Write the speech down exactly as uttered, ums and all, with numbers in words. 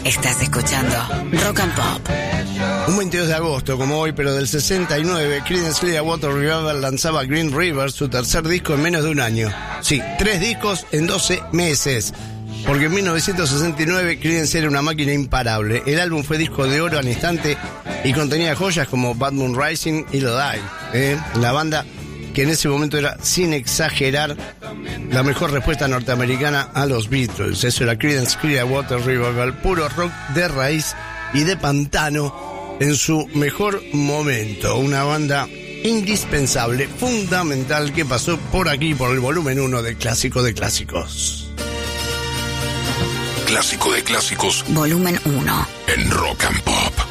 Estás escuchando Rock and Pop. Un veintidós de agosto, como hoy, pero del sesenta y nueve, Creedence Clearwater Revival lanzaba Green River, su tercer disco en menos de un año. Sí, tres discos en doce meses. Porque en mil novecientos sesenta y nueve Creedence era una máquina imparable. El álbum fue disco de oro al instante y contenía joyas como Bad Moon Rising y Lodi. ¿eh? La banda que en ese momento era, sin exagerar, la mejor respuesta norteamericana a los Beatles. Eso era Creedence Clearwater Revival, puro rock de raíz y de pantano en su mejor momento. Una banda indispensable, fundamental, que pasó por aquí, por el volumen uno de Clásico de Clásicos. Clásico de Clásicos. Volumen uno. En Rock and Pop.